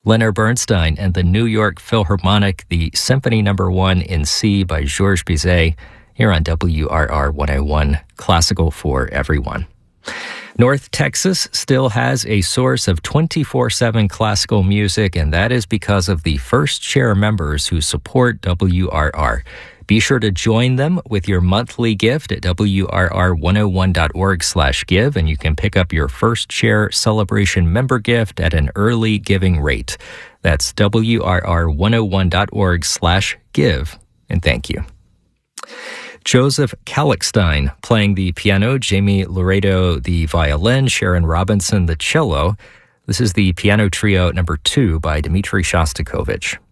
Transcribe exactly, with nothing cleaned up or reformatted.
Leonard Bernstein and the New York Philharmonic, the Symphony Number One in C by Georges Bizet, here on W R R one oh one, Classical for Everyone. North Texas still has a source of twenty-four seven classical music, and that is because of the First Chair members who support W R R. Be sure to join them with your monthly gift at W R R one oh one dot org slash give, and you can pick up your First Chair Celebration member gift at an early giving rate. That's W R R one oh one dot org slash give, and thank you. Joseph Kalkstein playing the piano, Jamie Laredo the violin, Sharon Robinson the cello. This is the piano trio number two by Dmitri Shostakovich.